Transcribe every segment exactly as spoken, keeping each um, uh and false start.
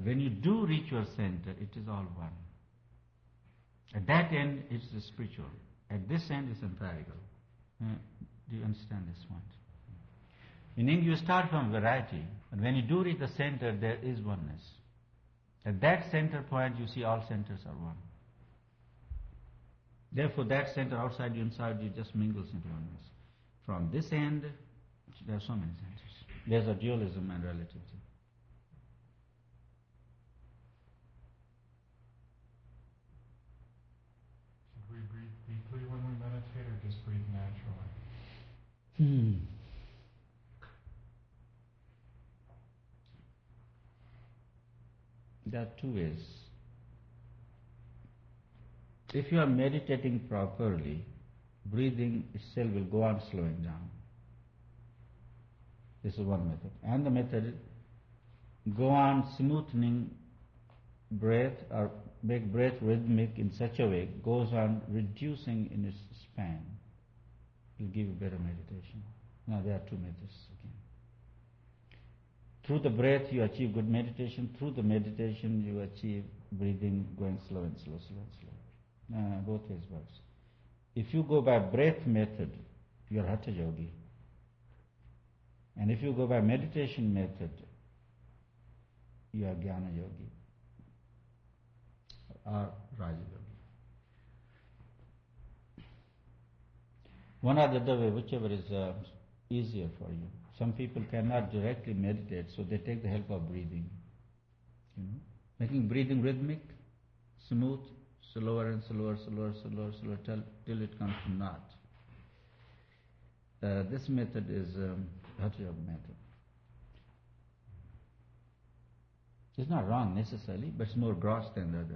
But when you do reach your center, it is all one. At that end, it's spiritual. At this end, it's empirical. Uh, do you understand this point? Meaning you start from variety, but when you do reach the center, there is oneness. At that center point, you see all centers are one. Therefore, that center outside you, inside you, just mingles into oneness. From this end, there are so many centers. There's a dualism and relativity. Should we breathe deeply when we meditate, or just breathe naturally? Hmm. There are two ways. If you are meditating properly, breathing itself will go on slowing down. This is one method. And the method is go on smoothing breath or make breath rhythmic in such a way, goes on reducing in its span. It will give you better meditation. Now there are two methods again. Through the breath you achieve good meditation. Through the meditation you achieve breathing going slow and slow, slow and slow. Uh, both ways works. If you go by breath method, you are Hatha Yogi. And if you go by meditation method, you are Jnana Yogi or Raja Yogi. One or the other way, whichever is uh, easier for you. Some people cannot directly meditate, so they take the help of breathing. You know, making breathing rhythmic, smooth, slower and slower, slower, slower, slower, till, till it comes to naught. Uh, this method is um, Hatha Yoga method. It's not wrong necessarily, but it's more gross than the other.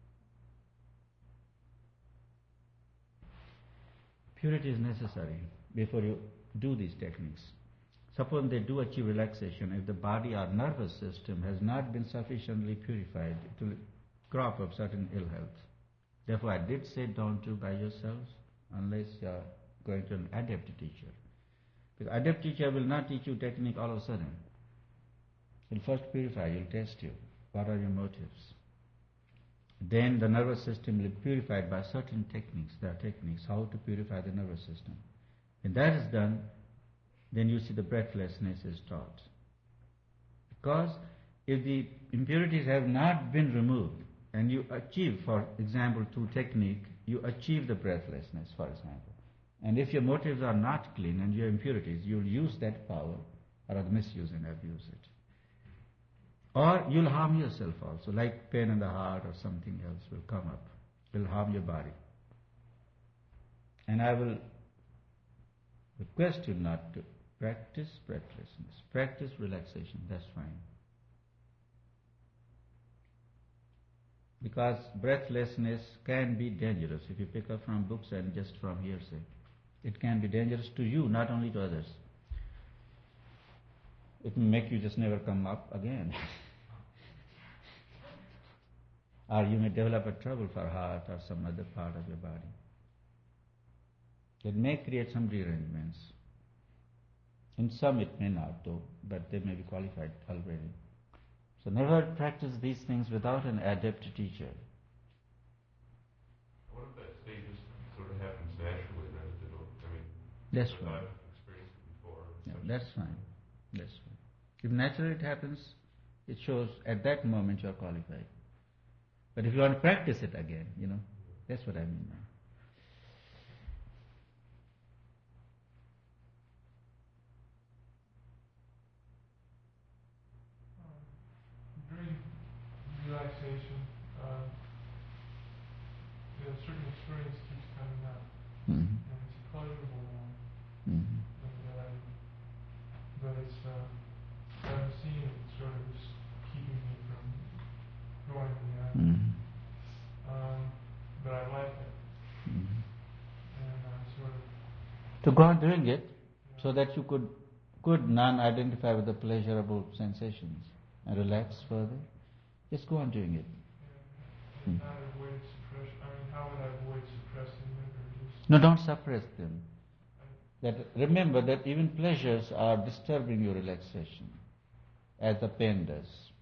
Purity is necessary before you do these techniques. Suppose they do achieve relaxation, if the body or nervous system has not been sufficiently purified, it will crop up certain ill health. Therefore, I did say don't do by yourselves unless you are going to an adept teacher. Because adept teacher will not teach you technique all of a sudden. He'll first purify, he'll test you. What are your motives? Then the nervous system will be purified by certain techniques. There are techniques how to purify the nervous system. When that is done, then you see the breathlessness is taught. Because if the impurities have not been removed, and you achieve, for example, through technique, you achieve the breathlessness, for example. And if your motives are not clean and you have impurities, you'll use that power or misuse and abuse it. Or you'll harm yourself also, like pain in the heart or something else will come up, will harm your body. And I will request you not to practice breathlessness, practice relaxation, that's fine. Because breathlessness can be dangerous if you pick up from books and just from hearsay. It can be dangerous to you, not only to others. It may make you just never come up again. Or you may develop a trouble for heart or some other part of your body. It may create some rearrangements. In some it may not though, but they may be qualified already. So never practice these things without an adept teacher. What if that state just sort of happens naturally? Then they don't, I mean, that's I've fine. experienced it before. Yeah, that's fine. That's fine. If naturally it happens, it shows at that moment you are qualified. But if you want to practice it again, you know, that's what I mean now. During relaxation, uh, you know, a certain experience keeps coming up, Mm-hmm. and it's a pleasurable one. Mm-hmm. And, uh, but it's, uh, I haven't seen it sort of just keeping me from going beyond. Mm-hmm. Um, but I like it, Mm-hmm. and I sort of. To go on doing it, Yeah. so that you could could non-identify with the pleasurable sensations and relax further. Just go on doing it. Yeah, and Hmm. not avoid suppression. I mean, how would I avoid suppressing it or just? No, don't suppress them. That remember that even pleasures are disturbing your relaxation, as the pain does.